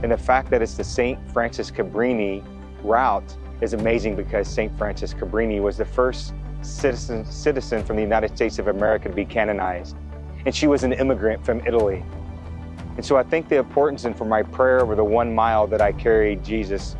And the fact that it's the St. Francis Cabrini route is amazing because St. Francis Cabrini was the first citizen from the United States of America to be canonized. And she was an immigrant from Italy. And so I think the importance, and for my prayer over the 1 mile that I carried Jesus